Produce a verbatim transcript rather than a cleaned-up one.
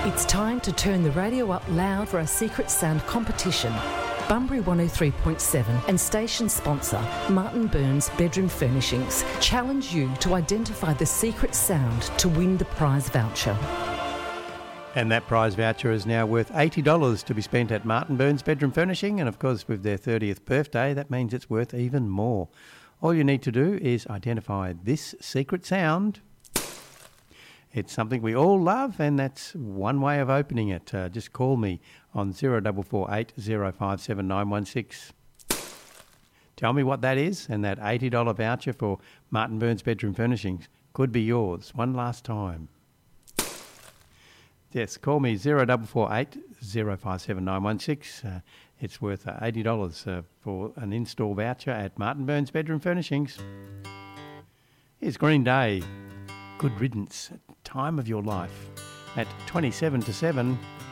It's time to turn the radio up loud for our Secret Sound competition. Bunbury one oh three point seven and station sponsor Martin Burns Bedroom Furnishings challenge you to identify the secret sound to win the prize voucher. And that prize voucher is now worth eighty dollars to be spent at Martin Burns Bedroom Furnishing, and of course with their thirtieth birthday that means it's worth even more. All you need to do is identify this secret sound. It's something we all love, and that's one way of opening it. Uh, just call me on zero four four eight zero five seven nine one six. Tell me what that is, and that eighty dollars voucher for Martin Burns Bedroom Furnishings could be yours. One last time. Yes, call me zero four four eight zero five seven nine one six. Uh, it's worth uh, eighty dollars uh, for an install voucher at Martin Burns Bedroom Furnishings. Here's Green Day. Good riddance. Time of your life. At twenty-seven to seven.